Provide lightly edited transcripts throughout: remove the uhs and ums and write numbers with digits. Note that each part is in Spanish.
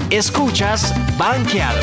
Escuchas Banqueados.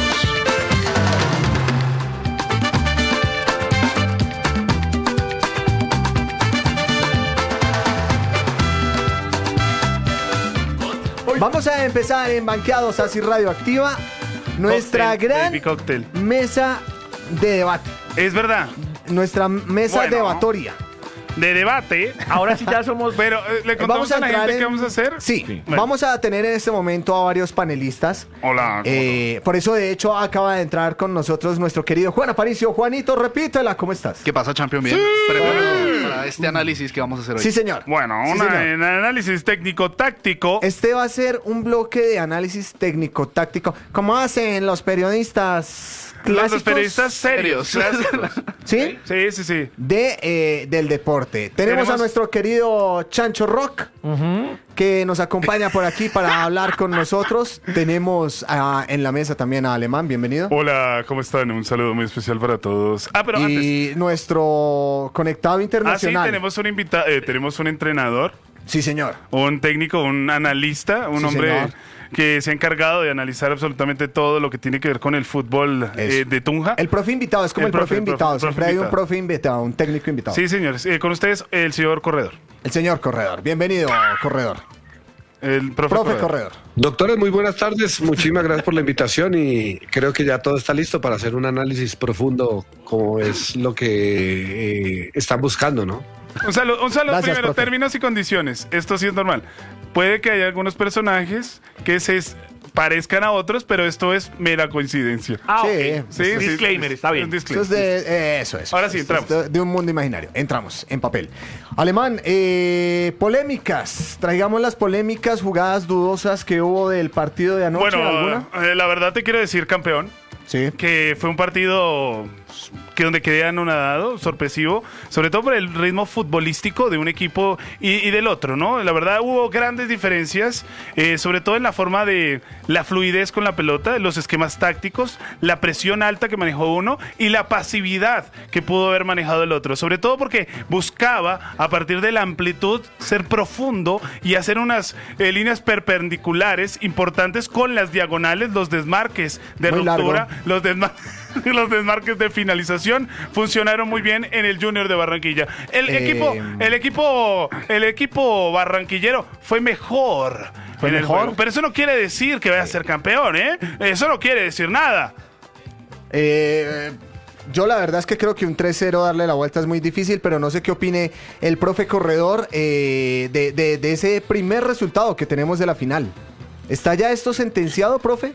Vamos a empezar en Banqueados así Radioactiva, nuestra gran mesa de debate. Es verdad. Nuestra mesa debatoria. De debate. Ahora sí ya somos... Pero le contamos a la gente qué vamos a hacer. Sí. Bueno. Vamos a tener en este momento a varios panelistas. Hola. Por eso, de hecho, acaba de entrar con nosotros nuestro querido Juan Aparicio. Juanito, repítela, ¿cómo estás? ¿Qué pasa, Champion? Bien. Preparado para este análisis que vamos a hacer hoy. Sí, señor. Bueno, Sí, un señor. análisis técnico-táctico. Este va a ser un bloque de análisis técnico-táctico. ¿Cómo hacen los periodistas clásicos? Los periodistas serios. Clásicos. ¿Sí? Sí. Del deporte. Tenemos a nuestro querido Chancho Rock, que nos acompaña por aquí para hablar con nosotros. Tenemos en la mesa también a Alemán, bienvenido. Hola, ¿cómo están? Un saludo muy especial para todos. Pero Y antes. nuestro conectado internacional. Sí, tenemos un invitado, tenemos un entrenador, Sí, señor. un técnico, un analista, un Sí, hombre señor. que se ha encargado de analizar absolutamente todo lo que tiene que ver con el fútbol Eso. de Tunja. El profe invitado, es como el profe invitado. Siempre hay un profe invitado, un técnico invitado. Sí, señores. Con ustedes, el señor Corredor. El señor Corredor. Bienvenido, Corredor. El profe Corredor. Doctores, muy buenas tardes. Muchísimas gracias por la invitación y creo que ya todo está listo para hacer un análisis profundo como es lo que están buscando, ¿no? Un saludo Gracias, primero, profe. términos y condiciones. Esto sí es normal. Puede que haya algunos personajes que se parezcan a otros, pero esto es mera coincidencia. Sí. Ok. Disclaimer, está bien. Un Eso disclaimer. es de... eso es. Ahora sí, Esto es entramos. de un mundo imaginario. Entramos en papel. Alemán, polémicas. Traigamos las polémicas, jugadas dudosas que hubo del partido de anoche. Bueno, ¿Alguna? la verdad te quiero decir, campeón, Sí. que fue un partido que donde quedé anonadado, sorpresivo, sobre todo por el ritmo futbolístico de un equipo y del otro, ¿no? La verdad hubo grandes diferencias, sobre todo en la forma de la fluidez con la pelota, los esquemas tácticos, la presión alta que manejó uno y la pasividad que pudo haber manejado el otro, sobre todo porque buscaba, a partir de la amplitud, ser profundo y hacer unas líneas perpendiculares importantes con las diagonales, los desmarques de Muy ruptura, largo. los desmarques de finalización funcionaron muy bien en el Junior de Barranquilla. El equipo barranquillero fue mejor. ¿Fue en el mejor? juego. Pero eso no quiere decir que vaya a ser campeón, ¿eh? Eso no quiere decir nada. Yo la verdad es que creo que un 3-0 darle la vuelta es muy difícil, pero no sé qué opine el profe Corredor de ese primer resultado que tenemos de la final. ¿Está ya esto sentenciado, profe?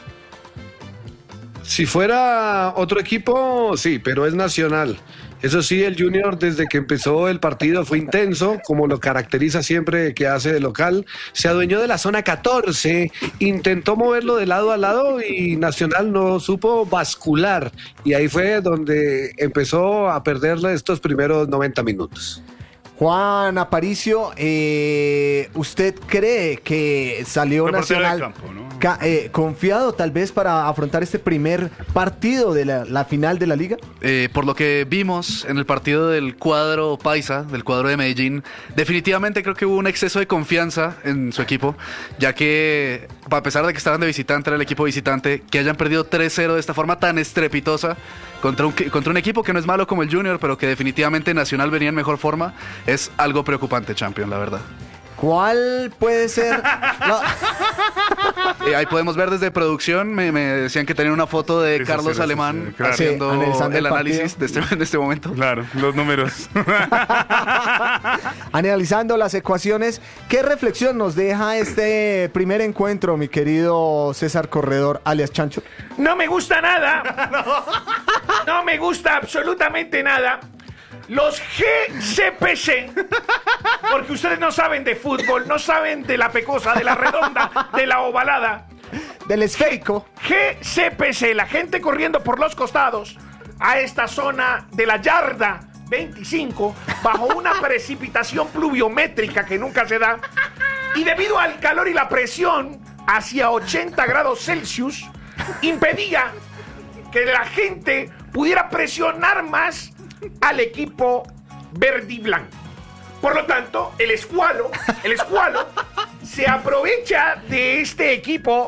Si fuera otro equipo, sí, pero es Nacional. Eso sí, el Junior desde que empezó el partido fue intenso, como lo caracteriza siempre que hace de local. Se adueñó de la zona 14, intentó moverlo de lado a lado y Nacional no supo bascular. Y ahí fue donde empezó a perderle estos primeros 90 minutos. Juan Aparicio, ¿usted cree que salió Reportero Nacional de campo, ¿no? confiado tal vez para afrontar este primer partido de la final de la liga? Por lo que vimos en el partido del cuadro paisa, del cuadro de Medellín, definitivamente creo que hubo un exceso de confianza en su equipo, ya que a pesar de que estaban de visitante, era el equipo visitante, que hayan perdido 3-0 de esta forma tan estrepitosa contra un equipo que no es malo como el Junior, pero que definitivamente Nacional venía en mejor forma, es algo preocupante, Champion, la verdad. ¿Cuál puede ser? No. Ahí podemos ver desde producción, me decían que tenían una foto de Sí, Carlos sí, Alemán sí, claro. haciendo Sí, analizando el el análisis en este momento. Claro, los números. Analizando las ecuaciones, ¿qué reflexión nos deja este primer encuentro, mi querido César Corredor, alias Chancho? No me gusta nada. No me gusta absolutamente nada. Los GCPC, porque ustedes no saben de fútbol, no saben de la pecosa, de la redonda, de la ovalada. Del esférico. GCPC, la gente corriendo por los costados a esta zona de la yarda 25 bajo una precipitación pluviométrica que nunca se da y debido al calor y la presión hacia 80 grados Celsius impedía que la gente pudiera presionar más al equipo verde y blanco. Por lo tanto, el escualo se aprovecha de este equipo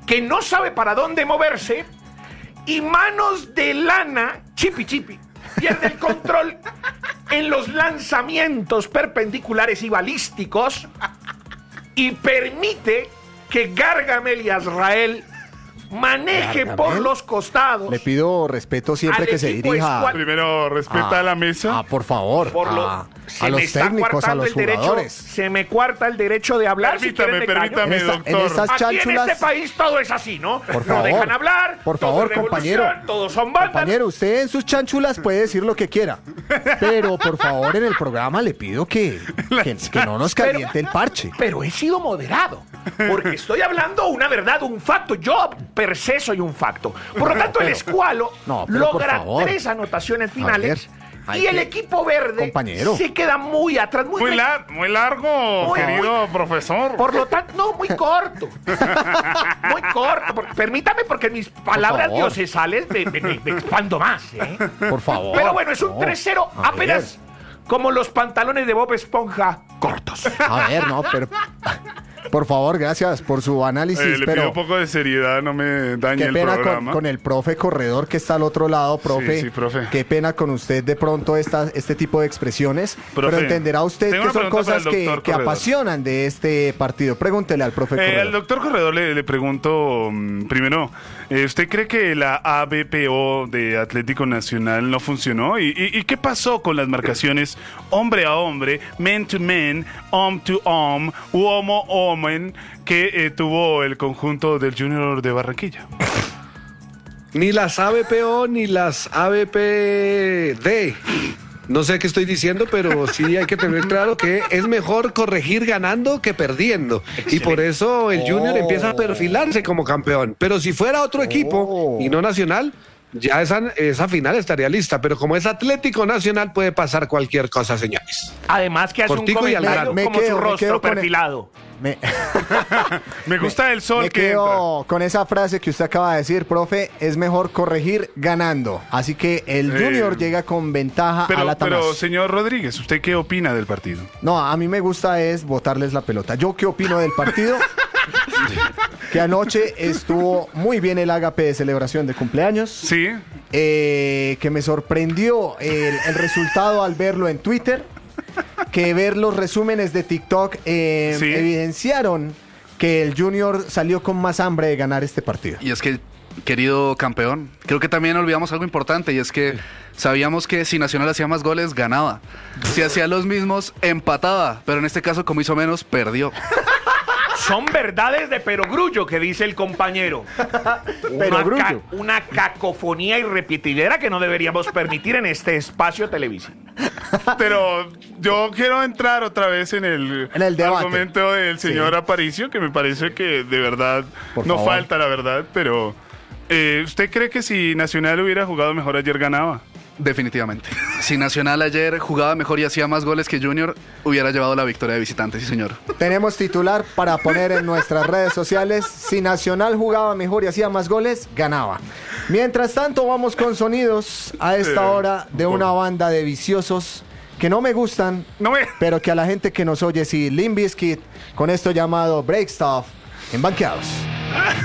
que no sabe para dónde moverse y Manos de Lana, Chipi Chipi, pierde el control en los lanzamientos perpendiculares y balísticos y permite que Gargamel y Azrael maneje por los costados. Le pido respeto siempre Al que se equipo dirija escuad- Primero, respeta a la mesa. por favor, Por lo, a se me los está técnicos, a coartando los el derecho, jugadores. se me cuarta el derecho de hablar. Si quieren, me callo. Permítame, En doctor. estas Aquí en chánchulas, este país todo es así, ¿no? Por No favor. dejan hablar. Por todo favor, es revolución, compañero. Todos son bandas. compañero, usted en sus chanchulas puede decir lo que quiera, pero por favor en el programa le pido que no nos caliente el parche. Pero he sido moderado, porque estoy hablando una verdad, un facto. Yo per se soy un facto. Por lo tanto, el Escualo No, pero por logra favor. 3 anotaciones finales hay y el que- equipo verde Compañero. se queda muy atrás, Muy largo, Muy- querido profesor. Por lo tanto, no, muy corto. Muy corto. Permítame, porque mis palabras favor. diocesales me expando más, ¿eh? Por favor. Pero bueno, es un No. 3-0 A apenas como los pantalones de Bob Esponja cortos. A ver, no, pero por favor, gracias por su análisis, Le pido pero un poco de seriedad, no me dañe qué el pena programa. con el profe corredor que está al otro lado, profe. Sí, profe. Qué pena con usted de pronto este tipo de expresiones, Profe, pero entenderá usted tengo que una son pregunta para cosas el que doctor Corredor. apasionan de este partido. Pregúntele al profe Al corredor. doctor Corredor le pregunto, primero, ¿usted cree que la ABPO de Atlético Nacional no funcionó? ¿Y qué pasó con las marcaciones hombre a hombre, man to man, arm to arm, homo omen, que tuvo el conjunto del Junior de Barranquilla? Ni las ABPO ni las ABPD. No sé qué estoy diciendo, pero sí hay que tener claro que es mejor corregir ganando que perdiendo. Y por eso el Junior empieza a perfilarse como campeón. Pero si fuera otro equipo y no Nacional, ya esa final estaría lista. Pero como es Atlético Nacional, puede pasar cualquier cosa, señores. Además que hace Cortico un y al comentario grano. como su me rostro quedo con el- perfilado. Me, Me gusta el sol me que entra. quedo con esa frase que usted acaba de decir, profe, es mejor corregir ganando. Así que el Junior llega con ventaja a la Pero, Tanás. señor Rodríguez, ¿usted qué opina del partido? No, a mí me gusta es botarles la pelota. ¿Yo qué opino del partido? Que anoche estuvo muy bien el ágape de celebración de cumpleaños. Sí. Que me sorprendió el resultado al verlo en Twitter. Que ver los resúmenes de TikTok Sí. evidenciaron que el Junior salió con más hambre de ganar este partido. Y es que, querido campeón, creo que también olvidamos algo importante y es que sabíamos que si Nacional hacía más goles, ganaba. Si hacía los mismos, empataba. Pero en este caso, como hizo menos, perdió. Son verdades de perogrullo que dice el compañero. Perogrullo. Una cacofonía y repetidera que no deberíamos permitir en este espacio televisivo. Pero yo quiero entrar otra vez en el debate. argumento del señor Aparicio, que me parece que de verdad Por no favor. falta, la verdad, pero ¿usted cree que si Nacional hubiera jugado mejor ayer ganaba? Definitivamente. Si Nacional ayer jugaba mejor y hacía más goles que Junior, hubiera llevado la victoria de visitante, sí señor. Tenemos titular para poner en nuestras redes sociales. Si Nacional jugaba mejor y hacía más goles, ganaba. Mientras tanto, vamos con sonidos a esta hora de una banda de viciosos que no me gustan, No me... pero que a la gente que nos oye sí. Limp Bizkit con esto llamado Break Stuff en Banqueados.